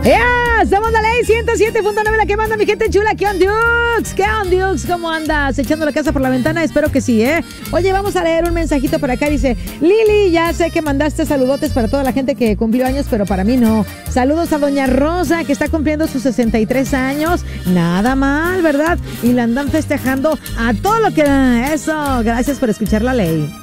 ¡Ya! Somos la ley 107.9, la que manda mi gente chula. ¿Qué on, Dukes? ¿Qué on, Dukes? ¿Cómo andas? ¿Echando la casa por la ventana? Espero que sí, ¿eh? Oye, vamos a leer un mensajito por acá. Dice, Lili, ya sé que mandaste saludotes para toda la gente que cumplió años, pero para mí no. Saludos a doña Rosa, que está cumpliendo sus 63 años. Nada mal, ¿verdad? Y la andan festejando a todo lo que da. Eso, gracias por escuchar la ley.